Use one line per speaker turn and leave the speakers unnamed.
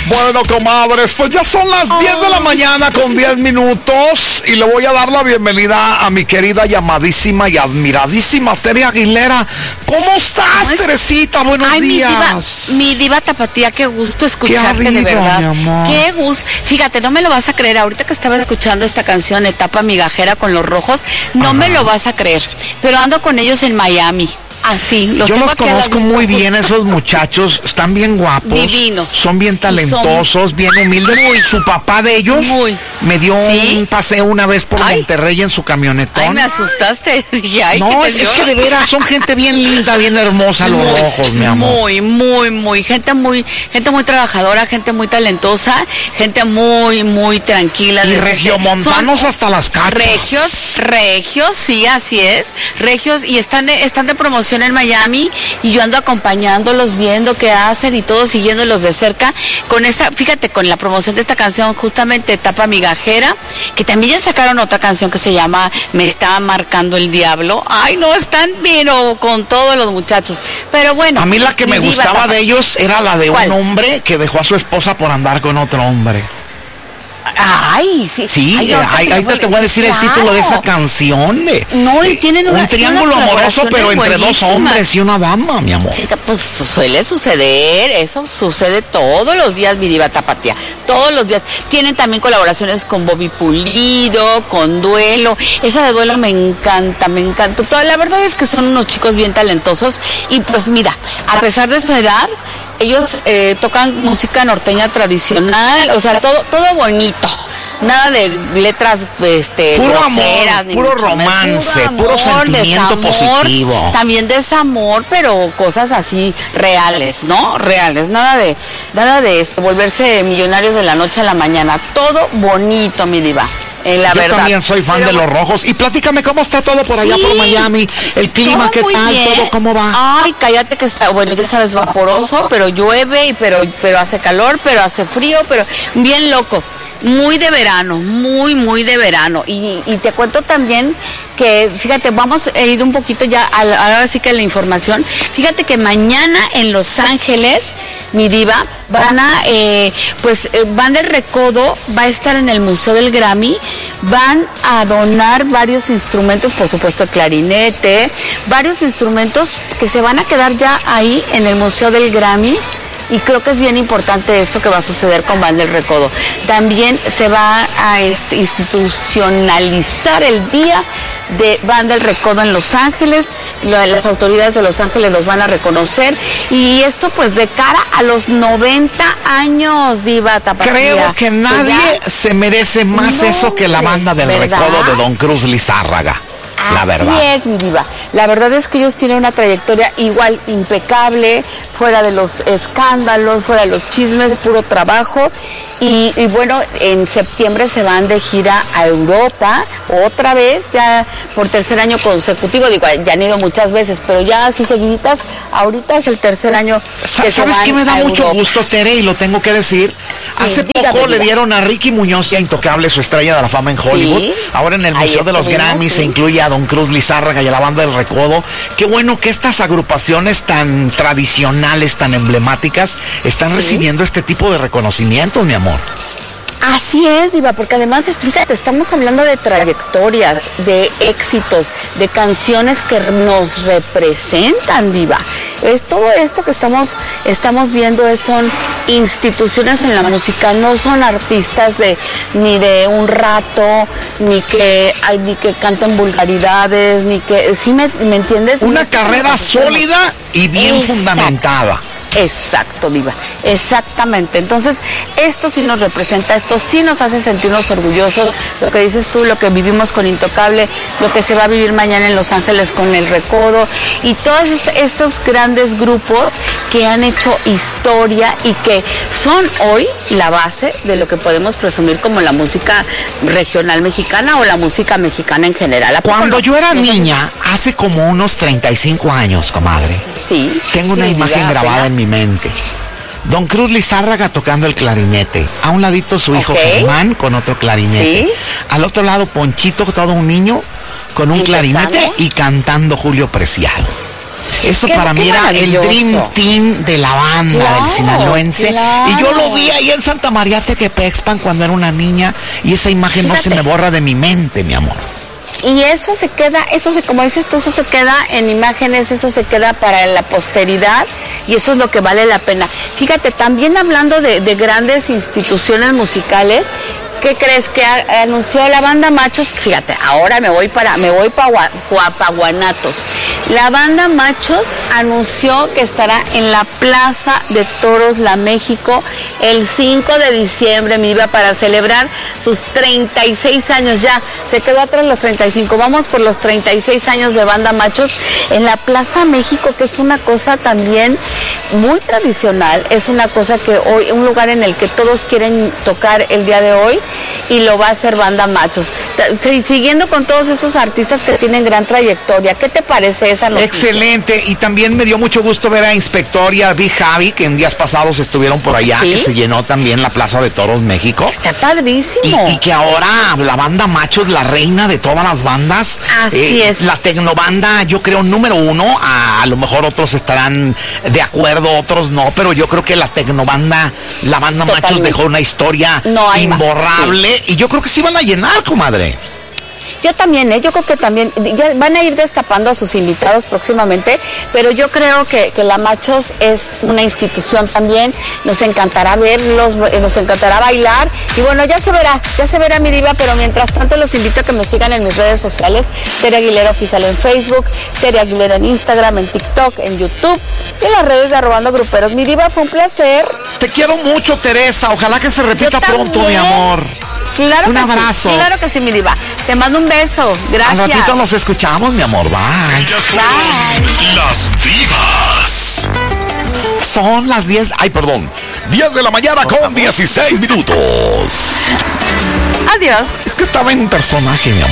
Bueno, comadres, pues ya son las 10 de la mañana con 10 minutos y le voy a dar la bienvenida a mi querida, llamadísima y admiradísima Tere Aguilera. ¿Cómo estás, Teresita? Buenos días.
Mi diva tapatía, qué gusto escucharte,
qué
de verdad.
Mi amor.
Qué gusto. Fíjate, no me lo vas a creer. Ahorita que estaba escuchando esta canción, Etapa Migajera con Los Rojos, no me lo vas a creer. Pero ando con ellos en Miami. Así,
yo los conozco muy bien, esos muchachos, están bien guapos,
divinos,
son bien talentosos, bien humildes. Su papá de ellos me dio un paseo una vez por Monterrey en su camionetón.
Ay, me asustaste. Dije, ay,
no, es que de veras son gente bien linda, bien hermosa, Los Rojos, mi amor.
Muy, gente muy trabajadora, gente muy talentosa, gente muy tranquila.
Y regiomontanos hasta las cachas.
Regios, sí, así es. Regios, y están de promoción en Miami, y yo ando acompañándolos, viendo qué hacen y todo, siguiéndolos de cerca con con la promoción de esta canción, justamente Etapa Migajera, que también ya sacaron otra canción que se llama Me Está Marcando el Diablo. Ay, no, están pero con todos los muchachos. Pero bueno.
A mí la que me gustaba de ellos era la de un hombre que dejó a su esposa por andar con otro hombre.
Ay, sí.
Sí, ahí te voy a decir el título de esa canción.
No, y tienen
un triángulo amoroso, pero entre dos hombres y una dama, mi amor.
Pues suele suceder, eso sucede todos los días, mi diva tapatía, todos los días. Tienen también colaboraciones con Bobby Pulido, con Duelo. Esa de Duelo me encanta. La verdad es que son unos chicos bien talentosos, y pues mira, a pesar de su edad, ellos tocan música norteña tradicional, o sea, todo bonito. Nada de letras
puro
groseras,
amor, puro romance, puro sentimiento
desamor,
positivo.
También desamor, pero cosas así reales, ¿no? Reales, nada de volverse millonarios de la noche a la mañana. Todo bonito, mi diva.
Yo también soy fan de Los Rojos. Y platícame cómo está todo por allá por Miami. El clima, ¿qué tal? Bien. ¿Todo cómo va?
Ay, cállate que está, bueno, ya sabes, vaporoso, pero llueve, pero hace calor, pero hace frío, pero bien loco. Muy de verano, muy de verano. Y te cuento también que, fíjate, vamos a ir un poquito ya, ahora sí que la información. Fíjate que mañana en Los Ángeles, mi diva, Van del Recodo va a estar en el Museo del Grammy. Van a donar varios instrumentos, por supuesto el clarinete, varios instrumentos que se van a quedar ya ahí en el Museo del Grammy. Y creo que es bien importante esto que va a suceder con Van del Recodo. También se va a institucionalizar el día de Van del Recodo en Los Ángeles. Las autoridades de Los Ángeles los van a reconocer. Y esto pues de cara a los 90 años, diva tapatía.
Creo que nadie se merece más eso que la Banda del Recodo de Don Cruz Lizárraga. La verdad.
Así es, mi diva. La verdad es que ellos tienen una trayectoria igual impecable, fuera de los escándalos, fuera de los chismes, puro trabajo. Y bueno, en septiembre se van de gira a Europa, otra vez, ya por tercer año consecutivo. Digo, ya han ido muchas veces, pero ya así seguiditas, ahorita es el tercer año que se van.
¿Sabes qué me da mucho gusto, Tere? Y lo tengo que decir. Sí, hace poco le dieron a Ricky Muñoz, ya Intocable, su estrella de la fama en Hollywood. Sí. Ahora en el Museo de los Grammys se incluye a Don Cruz Lizárraga y a la Banda del Recodo. Qué bueno que estas agrupaciones tan tradicionales, tan emblemáticas, están recibiendo este tipo de reconocimientos, mi amor.
Así es, diva, porque además, fíjate, estamos hablando de trayectorias, de éxitos, de canciones que nos representan, diva. Todo esto que estamos viendo son instituciones en la música, no son artistas ni de un rato, ni que canten vulgaridades, ni que, ¿sí me entiendes?
Una carrera sólida y bien fundamentada.
Exacto, diva, exactamente. Entonces, esto sí nos representa, esto sí nos hace sentirnos orgullosos, lo que dices tú, lo que vivimos con Intocable, lo que se va a vivir mañana en Los Ángeles con El Recodo, y todos estos grandes grupos que han hecho historia y que son hoy la base de lo que podemos presumir como la música regional mexicana o la música mexicana en general.
Cuando yo era niña, hace como unos 35 años, comadre, tengo una imagen grabada en mi mente. Don Cruz Lizárraga tocando el clarinete. A un ladito su hijo Germán con otro clarinete. ¿Sí? Al otro lado Ponchito, todo un niño, con un clarinete y cantando Julio Preciado. Eso para mí era el Dream Team de la banda del sinaloense.
Claro.
Y yo lo vi ahí en Santa María Tequepexpan cuando era una niña. Y esa imagen no se me borra de mi mente, mi amor.
Y eso se queda, como dices tú, eso se queda en imágenes, eso se queda para la posteridad y eso es lo que vale la pena. Fíjate, también hablando de grandes instituciones musicales, ¿qué crees? Que anunció la banda Machos. Fíjate, ahora me voy para Guanatos. La banda Machos anunció que estará en la Plaza de Toros La México el 5 de diciembre, mi diva, para celebrar sus 36 años. Ya se quedó atrás los 35, vamos por los 36 años de banda Machos en la Plaza México, que es una cosa también muy tradicional, es una cosa que hoy, un lugar en el que todos quieren tocar el día de hoy, y lo va a hacer banda Machos. Siguiendo con todos esos artistas que tienen gran trayectoria, ¿qué te parece esa noticia?
Excelente, y también me dio mucho gusto ver a Inspectoria, Big Javi, que en días pasados estuvieron por allá, ¿sí? Que se llenó también la Plaza de Toros México.
Está padrísimo.
Y que ahora la banda Machos, la reina de todas las bandas.
Así es.
La tecnobanda, yo creo, número uno, a lo mejor otros estarán de acuerdo, otros no, pero yo creo que la tecnobanda, la banda Totalmente. Machos dejó una historia imborrable, sí. Y yo creo que sí van a llenar, comadre.
Yo también, yo creo que también, ya van a ir destapando a sus invitados próximamente, pero yo creo que la Machos es una institución también, nos encantará verlos, nos encantará bailar, y bueno, ya se verá mi diva, pero mientras tanto los invito a que me sigan en mis redes sociales, Tere Aguilera Oficial en Facebook, Tere Aguilera en Instagram, en TikTok, en YouTube, y en las redes de Arrobando Gruperos. Mi diva, fue un placer.
Te quiero mucho, Teresa, ojalá que se repita pronto, mi amor.
Claro,
un abrazo.
Sí, claro que sí, mi diva. Te mando un beso. Gracias.
Al ratito nos escuchamos, mi amor. Bye.
Bye. Las divas.
Son las 10. Ay, perdón.
10 de la mañana con 16 minutos.
Adiós.
Es que estaba en un personaje, mi amor.